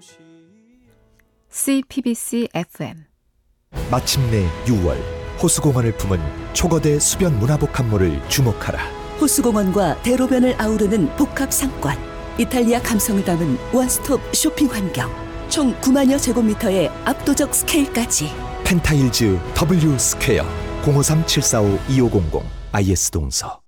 CPBC FM. 마침내 6월 호수공원을 품은 초거대 수변 문화복합물을 주목하라. 호수공원과 대로변을 아우르는 복합 상권, 이탈리아 감성을 담은 원스톱 쇼핑 환경, 총 9만여 제곱미터의 압도적 스케일까지. 펜타일즈 W 스퀘어 053-745-2500 IS동서.